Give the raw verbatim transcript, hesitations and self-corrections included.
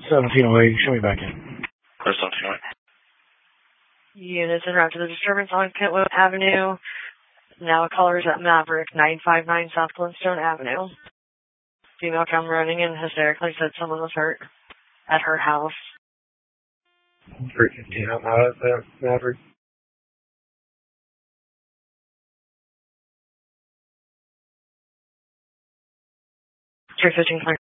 seventeen oh eight, show me back in. Or seventeen oh eight. Units en route to the disturbance on Kentwood Avenue. Now callers at Maverick, nine five nine South Glenstone Avenue. Female come running and hysterically said someone was hurt at her house. three fifteen out now at the Maverick. three fifteen